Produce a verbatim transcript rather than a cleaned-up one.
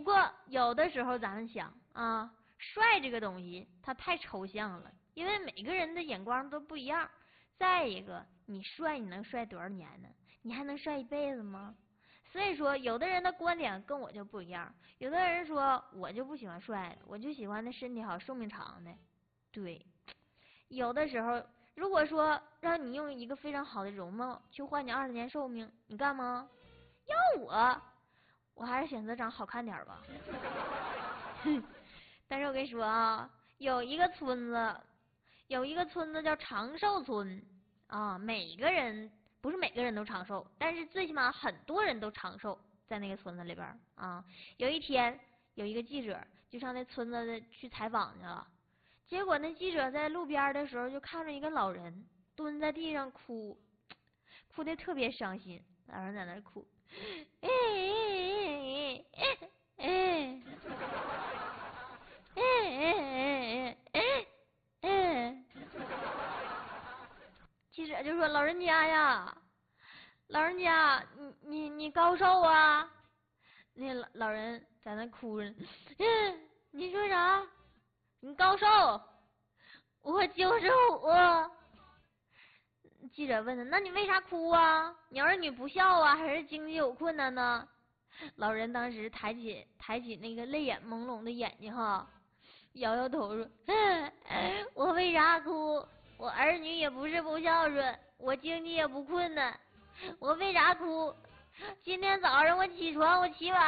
过有的时候咱们想啊，帅这个东西它太抽象了，因为每个人的眼光都不一样。再一个，你帅你能帅多少年呢？你还能帅一辈子吗？所以说，有的人的观点跟我就不一样。有的人说我就不喜欢帅的，我就喜欢那身体好、寿命长的。对，有的时候如果说让你用一个非常好的容貌去换你二十年寿命，你干吗？要我，我还是选择长好看点吧。但是我跟你说啊，有一个村子，有一个村子叫长寿村啊，每个人不是每个人都长寿，但是最起码很多人都长寿在那个村子里边啊。有一天，有一个记者就上那村子的去采访去了，结果那记者在路边的时候就看着一个老人蹲在地上哭，哭得特别伤心，老人在那哭，哎哎哎哎哎哎哎哎！记者就说：“老人家呀，老人家，你你你高寿啊？”那老老人在那哭着，嗯，你说啥？你高寿？我九十五。记者问他：“那你为啥哭啊？你儿女不孝啊，还是经济有困难呢？”老人当时抬起抬起那个泪眼朦胧的眼睛哈，摇摇头说：“嗯，我为啥哭？我儿女也不是不孝顺，我经济也不困难，我为啥哭？今天早上我起床，我起晚